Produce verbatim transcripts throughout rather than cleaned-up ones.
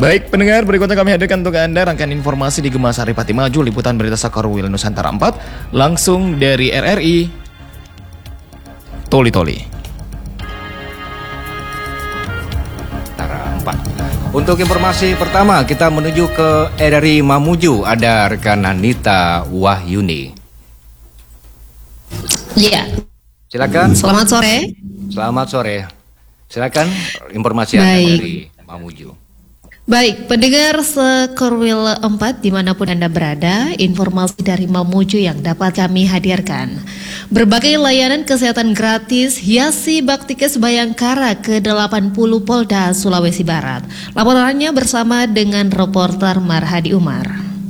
Baik pendengar, berikutnya kami hadirkan untuk Anda rangkaian informasi di Gema Saripati Maju, liputan berita Sakarwil Nusantara empat, langsung dari R R I Toli Toli. empat. Untuk informasi pertama, kita menuju ke R R I Mamuju, ada rekan Anita Wahyuni. Iya. Silakan. Selamat sore. Selamat sore. Silakan informasi Anda dari Mamuju. Baik, pendengar Sekorwil empat dimanapun Anda berada, informasi dari Mamuju yang dapat kami hadirkan. Berbagai layanan kesehatan gratis hiasi Baktikes Bayangkara ke delapan puluh Polda Sulawesi Barat. Laporannya bersama dengan reporter Marhadi Umar.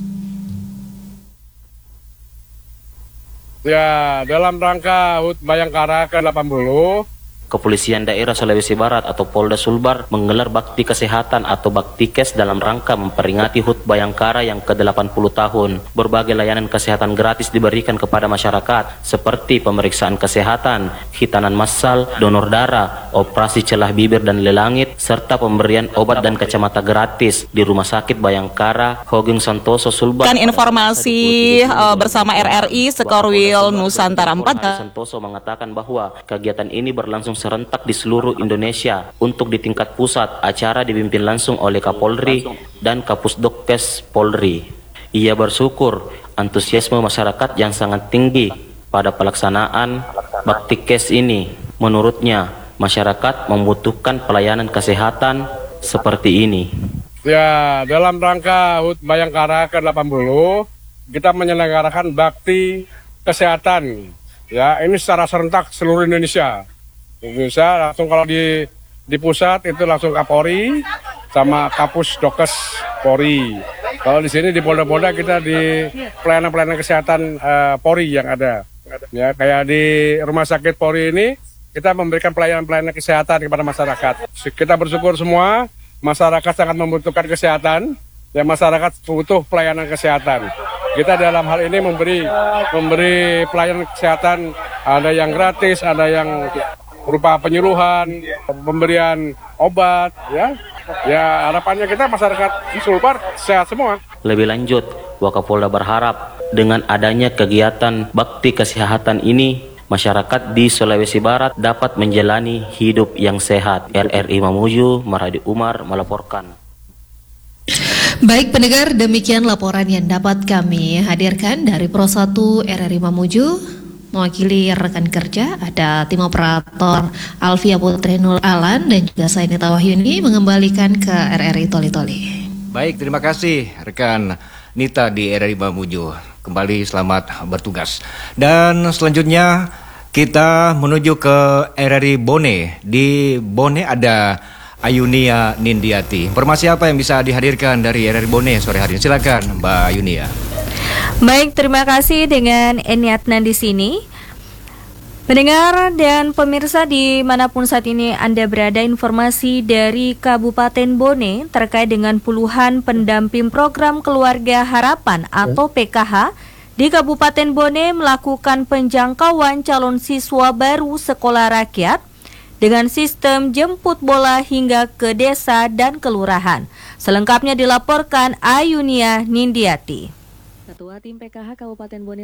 Ya, dalam rangka H U T Bayangkara ke delapan puluh, Kepolisian Daerah Sulawesi Barat atau Polda Sulbar menggelar bakti kesehatan atau Baktikes dalam rangka memperingati H U T Bayangkara yang ke delapan puluh tahun. Berbagai layanan kesehatan gratis diberikan kepada masyarakat seperti pemeriksaan kesehatan, hitanan massal, donor darah, operasi celah bibir dan lelangit, serta pemberian obat dan kacamata gratis di Rumah Sakit Bayangkara Hogeng Santoso Sulbar. Kan informasi uh, bersama R R I Sekorwil Nusantara empat. Santoso mengatakan bahwa kegiatan ini berlangsung serentak di seluruh Indonesia. Untuk di tingkat pusat, acara dipimpin langsung oleh Kapolri dan Kapusdokes Polri. Ia bersyukur antusiasme masyarakat yang sangat tinggi pada pelaksanaan Baktikes ini. Menurutnya, masyarakat membutuhkan pelayanan kesehatan seperti ini. Ya, dalam rangka H U T Bayangkara ke delapan puluh, kita menyelenggarakan bakti kesehatan. Ya, ini secara serentak seluruh Indonesia. Indonesia langsung kalau di di pusat itu langsung Kapolri sama Kapus Dokes Polri. Kalau di sini di Polda-Polda kita di pelayanan-pelayanan kesehatan uh, Polri yang ada. Ya, kayak di Rumah Sakit Polri ini kita memberikan pelayanan-pelayanan kesehatan kepada masyarakat. Kita bersyukur semua masyarakat sangat membutuhkan kesehatan. Ya, masyarakat butuh pelayanan kesehatan. Kita dalam hal ini memberi memberi pelayanan kesehatan, ada yang gratis, ada yang berupa penyuluhan, pemberian obat, ya. Ya, harapannya kita masyarakat Sulbar sehat semua. Lebih lanjut, Wakapolda berharap dengan adanya kegiatan bakti kesehatan ini, masyarakat di Sulawesi Barat dapat menjalani hidup yang sehat. R R I Mamuju, Marhadi Umar melaporkan. Baik pendengar, demikian laporan yang dapat kami hadirkan dari Pro satu R R I Mamuju. Mewakili rekan kerja ada tim operator Alfia Putri Nur Alan dan juga saya Nita Wahyuni mengembalikan ke R R I Toli Toli. Baik, terima kasih rekan Nita di R R I Mamuju. Kembali selamat bertugas. Dan selanjutnya kita menuju ke R R I Bone. Di Bone ada Ayunia Nindiati. Informasi apa yang bisa dihadirkan dari R R I Bone sore hari ini? Silakan Mbak Ayunia. Baik, terima kasih dengan Eniatna di sini. Pendengar dan pemirsa dimanapun saat ini Anda berada, informasi dari Kabupaten Bone terkait dengan puluhan pendamping program Keluarga Harapan atau P K H di Kabupaten Bone melakukan penjangkauan calon siswa baru sekolah rakyat dengan sistem jemput bola hingga ke desa dan kelurahan. Selengkapnya dilaporkan Ayunia Nindiati. Ketua Tim P K H Kabupaten Bone